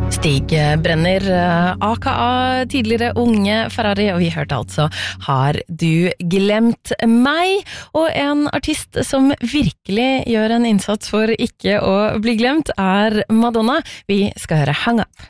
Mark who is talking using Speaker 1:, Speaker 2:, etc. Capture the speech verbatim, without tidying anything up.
Speaker 1: Stig Brenner, aka tidligere unge Ferrari, og vi hørte altså Har du glemt meg? Og en artist som virkelig gjør en innsats for ikke å bli glemt er Madonna. Vi skal høre Hang Up.